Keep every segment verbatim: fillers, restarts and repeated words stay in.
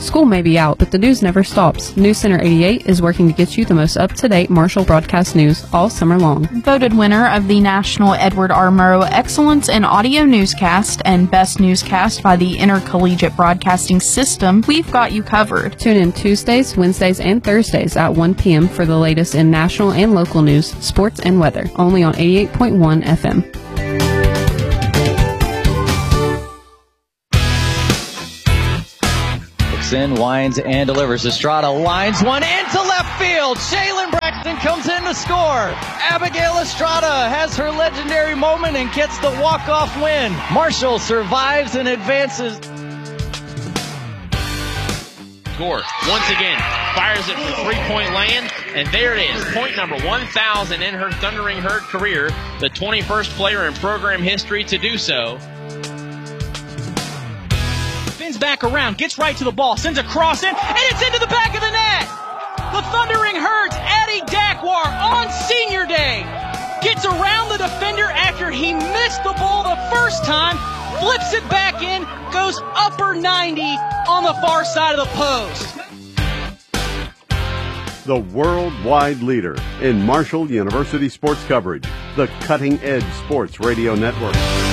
School may be out, but the news never stops. News Center eighty-eight is working to get you the most up-to-date Marshall broadcast news all summer long. Voted winner of the National Edward R. Murrow Excellence in Audio Newscast and Best Newscast by the Intercollegiate Broadcasting System, we've got you covered. Tune in Tuesdays, Wednesdays, and Thursdays at one p.m. for the latest in national and local news, sports, and weather, only on eighty-eight point one F M. In, winds, and delivers. Estrada lines one into left field. Shaylin Braxton comes in to score. Abigail Estrada has her legendary moment and gets the walk-off win. Marshall survives and advances. Gore once again fires it for three-point land, and there it is. Point number one thousand in her Thundering Herd career, the twenty-first player in program history to do so. Back around, gets right to the ball, sends a cross in, and it's into the back of the net. The Thundering Herds, Addie Dakwar on senior day, gets around the defender after he missed the ball the first time, flips it back in, goes upper ninety on the far side of the post. The worldwide leader in Marshall University sports coverage, the Cutting Edge Sports Radio Network.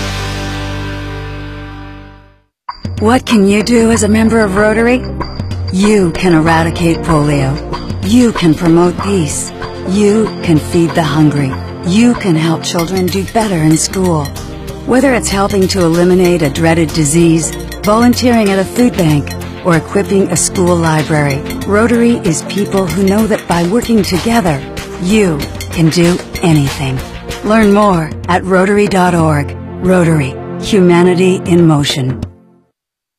What can you do as a member of Rotary? You can eradicate polio. You can promote peace. You can feed the hungry. You can help children do better in school. Whether it's helping to eliminate a dreaded disease, volunteering at a food bank, or equipping a school library, Rotary is people who know that by working together, you can do anything. Learn more at Rotary dot org. Rotary, humanity in motion.